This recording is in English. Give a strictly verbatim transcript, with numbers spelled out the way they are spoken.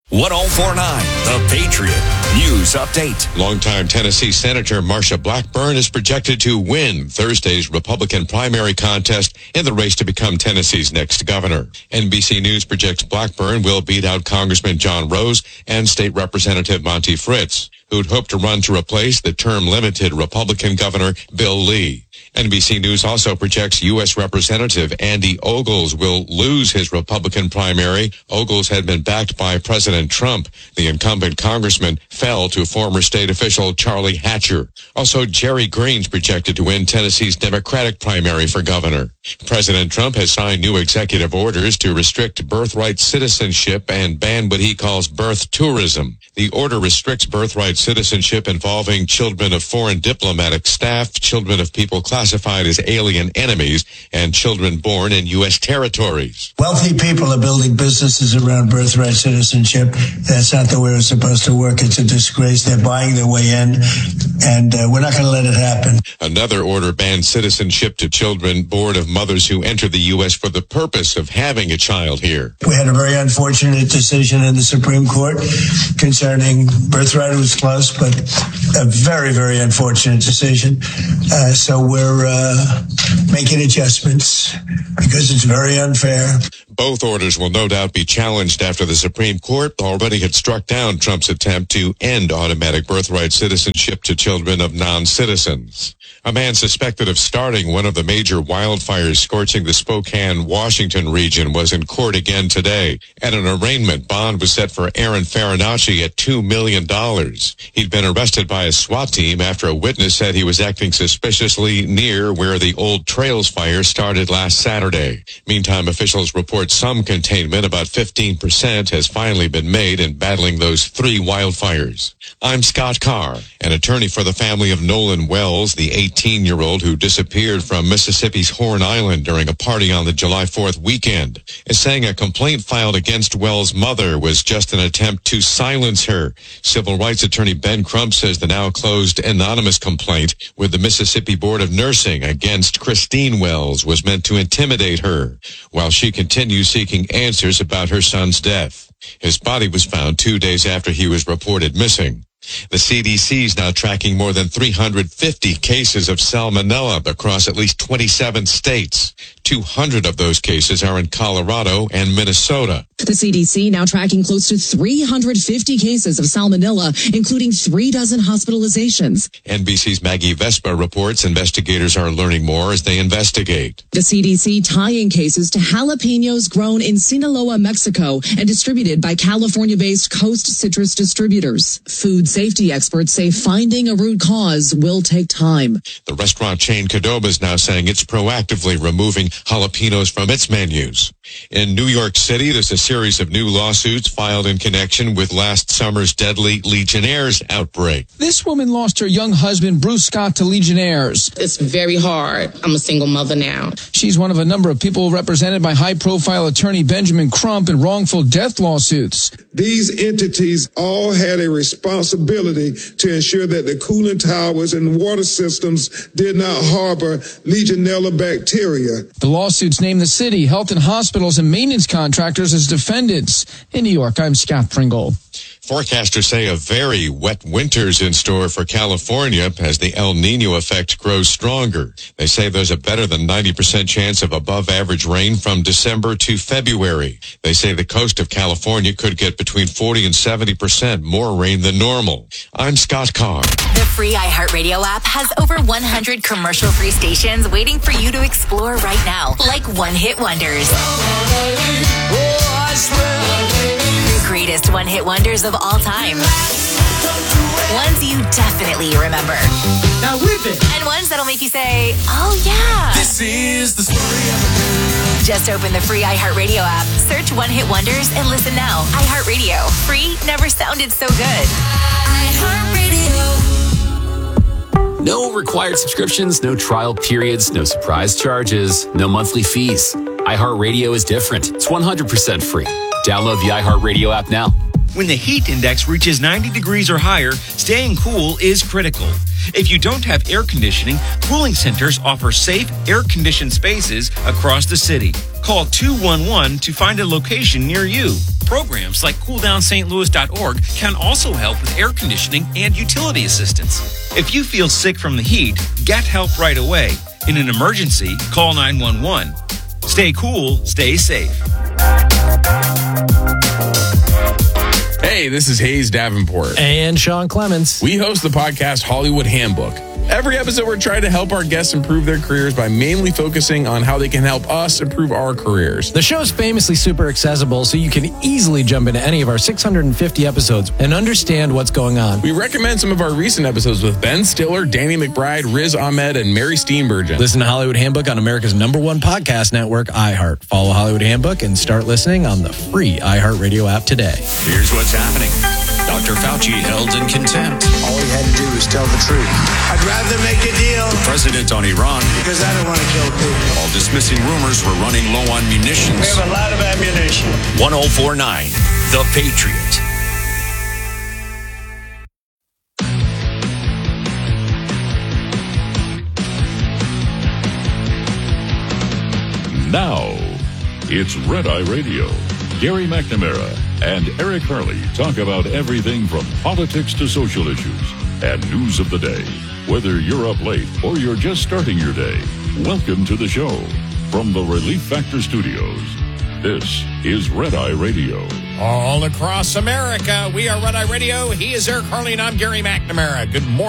one oh four point nine The Patriot News Update. Longtime Tennessee Senator Marsha Blackburn is projected to win Thursday's Republican primary contest in the race to become Tennessee's next governor. N B C News projects Blackburn will beat out Congressman John Rose and State Representative Monty Fritz, who'd hoped to run to replace the term-limited Republican Governor Bill Lee. N B C News also projects U S Representative Andy Ogles will lose his Republican primary. Ogles had been backed by President Trump. The incumbent congressman fell to former state official Charlie Hatcher. Also, Jerry Green's projected to win Tennessee's Democratic primary for governor. President Trump has signed new executive orders to restrict birthright citizenship and ban what he calls birth tourism. The order restricts birthright citizenship involving children of foreign diplomatic staff, children of people classified as alien enemies, and children born in U S territories. Wealthy people are building businesses around birthright citizenship. That's not the way it's supposed to work. It's a disgrace. They're buying their way in, and uh, we're not going to let it happen. Another order bans citizenship to children born of mothers who enter the U S for the purpose of having a child here. We had a very unfortunate decision in the Supreme Court concerning birthright. It was close, but a very, very unfortunate decision. Uh, so we're uh, making adjustments because it's very unfair. Both orders will no doubt be challenged after the Supreme Court already had struck down Trump's attempt to end automatic birthright citizenship to children of non-citizens. A man suspected of starting one of the major wildfires scorching the Spokane, Washington region was in court again today. At an arraignment, bond was set for Aaron Farinacci at two million dollars. He'd been arrested by a SWAT team after a witness said he was acting suspiciously near where the Old Trails fire started last Saturday. Meantime, officials report some containment, about fifteen percent, has finally been made in battling those three wildfires. I'm Scott Carr, an attorney for the family of Nolan Wells, the eighteen-year-old who disappeared from Mississippi's Horn Island during a party on the July fourth weekend, is saying a complaint filed against Wells' mother was just an attempt to silence her. Civil rights attorney Ben Crump says the now-closed anonymous complaint with the Mississippi Board of Nursing against Christine Wells was meant to intimidate her, while she continues seeking answers about her son's death. His body was found two days after he was reported missing. The C D C is now tracking more than three hundred fifty cases of salmonella across at least twenty-seven states. two hundred of those cases are in Colorado and Minnesota. The C D C now tracking close to three hundred fifty cases of salmonella, including three dozen hospitalizations. N B C's Maggie Vespa reports investigators are learning more as they investigate. The C D C tying cases to jalapenos grown in Sinaloa, Mexico, and distributed by California-based Coast Citrus Distributors. Food safety experts say finding a root cause will take time. The restaurant chain Qdoba is now saying it's proactively removing jalapenos from its menus. In New York City, there's a series of new lawsuits filed in connection with last summer's deadly Legionnaires outbreak. This woman lost her young husband, Bruce Scott, to Legionnaires. It's very hard. I'm a single mother now. She's one of a number of people represented by high-profile attorney Benjamin Crump in wrongful death lawsuits. These entities all had a responsibility to ensure that the cooling towers and water systems did not harbor Legionella bacteria. The lawsuits name the city, health and hospitals, and maintenance contractors as defendants. In New York, I'm Scott Pringle. Forecasters say a very wet winter's in store for California as the El Nino effect grows stronger. They say there's a better than ninety percent chance of above-average rain from December to February. They say the coast of California could get between forty and seventy percent more rain than normal. I'm Scott Carr. The free iHeartRadio app has over one hundred commercial-free stations waiting for you to explore right now, like one-hit wonders. The greatest one-hit wonders of all time. Ones you definitely remember. Now whip it. And ones that'll make you say, oh yeah. This is the story of a girl. Just open the free iHeartRadio app, search One Hit Wonders, and listen now. iHeartRadio. Free never sounded so good. iHeartRadio. No required subscriptions, no trial periods, no surprise charges, no monthly fees. iHeartRadio is different. It's one hundred percent free. Download the iHeartRadio app now. When the heat index reaches ninety degrees or higher, staying cool is critical. If you don't have air conditioning, cooling centers offer safe, air-conditioned spaces across the city. Call two one one to find a location near you. Programs like cool down st louis dot org can also help with air conditioning and utility assistance. If you feel sick from the heat, get help right away. In an emergency, call nine one one. Stay cool, stay safe. Hey, this is Hayes Davenport. And Sean Clements. We host the podcast Hollywood Handbook. Every episode, we're trying to help our guests improve their careers by mainly focusing on how they can help us improve our careers. The show is famously super accessible, so you can easily jump into any of our six hundred fifty episodes and understand what's going on. We recommend some of our recent episodes with Ben Stiller, Danny McBride, Riz Ahmed, and Mary Steenburgen. Listen to Hollywood Handbook on America's number one podcast network, iHeart. Follow Hollywood Handbook and start listening on the free iHeartRadio app today. Here's what's happening. Doctor Fauci held in contempt. All he had to do was tell the truth. I'd rather make a deal. The president on Iran. Because I don't want to kill people. While dismissing rumors we're running low on munitions. We have a lot of ammunition. one oh four point nine, The Patriot. Now, it's Red Eye Radio. Gary McNamara and Eric Harley talk about everything from politics to social issues and news of the day. Whether you're up late or you're just starting your day, welcome to the show. From the Relief Factor Studios, this is Red Eye Radio. All across America, we are Red Eye Radio. He is Eric Harley, and I'm Gary McNamara. Good morning.